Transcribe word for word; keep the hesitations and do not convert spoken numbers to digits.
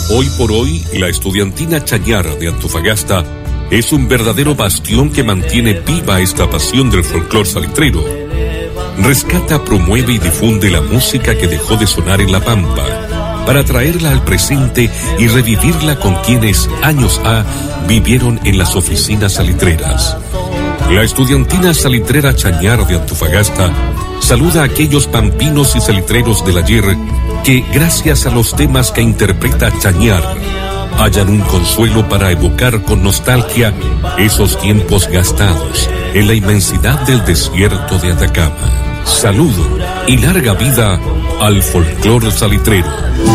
Hoy por hoy, la estudiantina Chañar de Antofagasta es un verdadero bastión que mantiene viva esta pasión del folclor salitrero. Rescata, promueve y difunde la música que dejó de sonar en La Pampa, para traerla al presente y revivirla con quienes, años ha, vivieron en las oficinas salitreras. La estudiantina salitrera Chañar de Antofagasta saluda a aquellos pampinos y salitreros del ayer que, gracias a los temas que interpreta Chañar, hallan un consuelo para evocar con nostalgia esos tiempos gastados en la inmensidad del desierto de Atacama. Salud y larga vida al folclor salitrero.